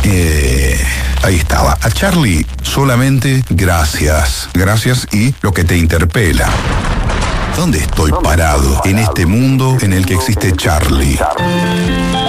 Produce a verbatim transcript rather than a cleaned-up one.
Eh, ahí estaba. A Charlie solamente gracias. Gracias y lo que te interpela. ¿Dónde estoy parado en este mundo en el que existe Charlie?